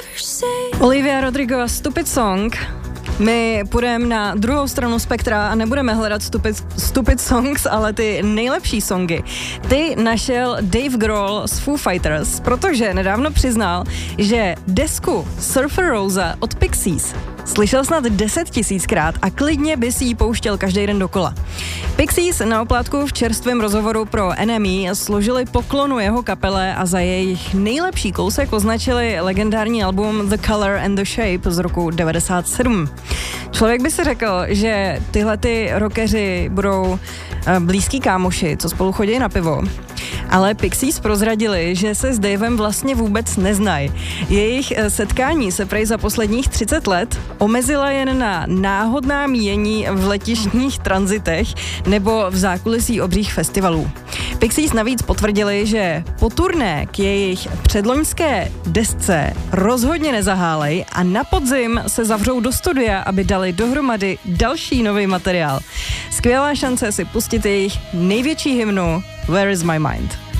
Olivia Rodrigo, Stupid Song. My půjdeme na druhou stranu spektra a nebudeme hledat stupid songs, ale ty nejlepší songy. Ty našel Dave Grohl z Foo Fighters, protože nedávno přiznal, že desku Surfer Rosa od Pixies slyšel snad 10 000krát a klidně by si ji pouštěl každý den dokola. Pixies na oplátku v čerstvém rozhovoru pro NME složili poklonu jeho kapele a za jejich nejlepší kousek označili legendární album The Color and the Shape z roku 1997. Člověk by si řekl, že tyhle ty rockeři budou blízký kámoši, co spolu chodí na pivo. Ale Pixies prozradili, že se s Davem vlastně vůbec neznají. Jejich setkání se prej za posledních 30 let omezila jen na náhodná míjení v letištních tranzitech nebo v zákulisí obřích festivalů. Pixies navíc potvrdili, že po turné k jejich předloňské desce rozhodně nezahálej a na podzim se zavřou do studia, aby dali dohromady další nový materiál. Skvělá šance si pustit jejich největší hymnu Where is my mind?